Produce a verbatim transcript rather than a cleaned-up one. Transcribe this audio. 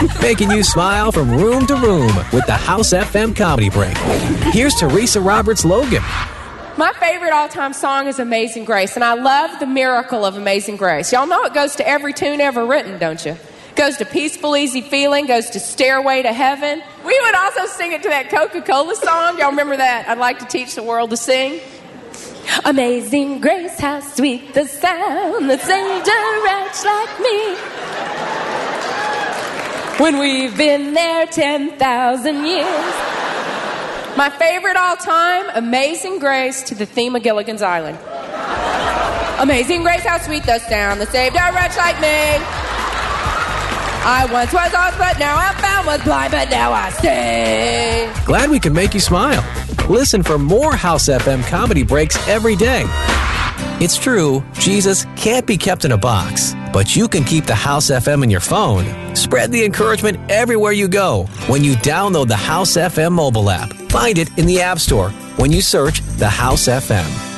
Making you smile from room to room with the House F M Comedy Break. Here's Teresa Roberts Logan. My favorite all-time song is Amazing Grace, and I love the miracle of Amazing Grace. Y'all know it goes to every tune ever written, don't you? Goes to Peaceful, Easy Feeling, goes to Stairway to Heaven. We would also sing it to that Coca-Cola song. Y'all remember that? I'd like to teach the world to sing. Amazing grace, how sweet the sound that saved a wretch like me. When we've been there ten thousand years. My favorite all-time, Amazing Grace, to the theme of Gilligan's Island. Amazing grace, how sweet the sound that saved a wretch like me. I once was lost, but now I'm found, was blind, but now I see. Glad we can make you smile. Listen for more House F M Comedy Breaks every day. It's true, Jesus can't be kept in a box, but you can keep the House F M in your phone. Spread the encouragement everywhere you go when you download the House F M mobile app. Find it in the App Store when you search the House F M.